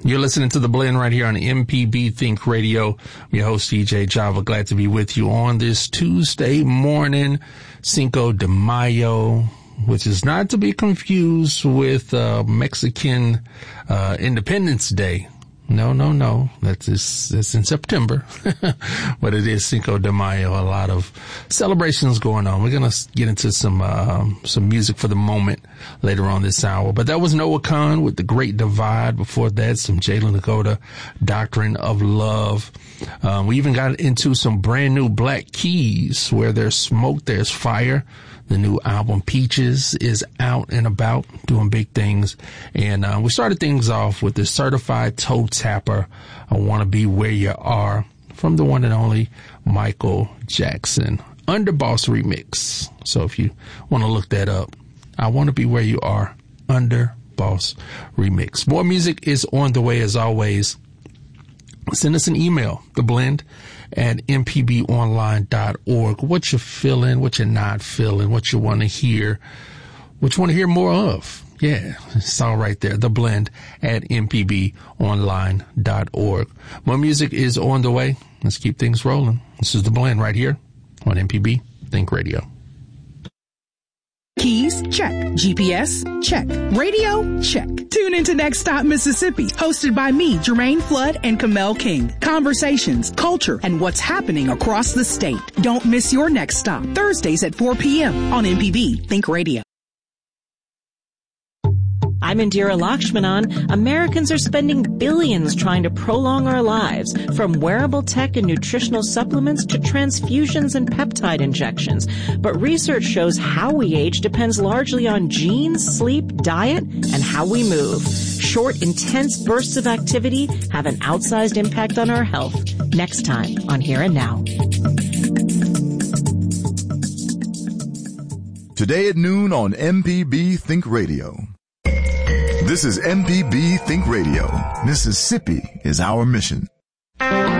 You're listening to The Blend right here on MPB Think Radio. I'm your host, DJ Java. Glad to be with you on this Tuesday morning, Cinco de Mayo, which is not to be confused with Mexican Independence Day. No. That's in September. But it is Cinco de Mayo. A lot of celebrations going on. We're going to get into some music for the moment later on this hour. But that was Noah Kahan with The Great Divide. Before that, some Jalen Lakota, Doctrine of Love. We even got into some brand new Black Keys. Where there's smoke, there's fire. The new album Peaches is out and about, doing big things. And we started things off with the Certified Toe Tapper, I Want to Be Where You Are, from the one and only Michael Jackson. Underboss remix. So if you want to look that up, I Want to Be Where You Are, Underboss remix. More music is on the way as always. Send us an email, theblend@mpbonline.org. What you're feeling, what you're not feeling, what you want to hear, what you want to hear more of. Yeah, it's all right there. theblend@mpbonline.org. More music is on the way. Let's keep things rolling. This is The Blend right here on MPB Think Radio. Keys? Check. GPS? Check. Radio? Check. Tune into Next Stop Mississippi, hosted by me, Jermaine Flood and Kamel King. Conversations, culture, and what's happening across the state. Don't miss your next stop. Thursdays at 4 p.m. on MPB Think Radio. I'm Indira Lakshmanan. Americans are spending billions trying to prolong our lives, from wearable tech and nutritional supplements to transfusions and peptide injections. But research shows how we age depends largely on genes, sleep, diet, and how we move. Short, intense bursts of activity have an outsized impact on our health. Next time on Here and Now. Today at noon on MPB Think Radio. This is MPB Think Radio. Mississippi is our mission.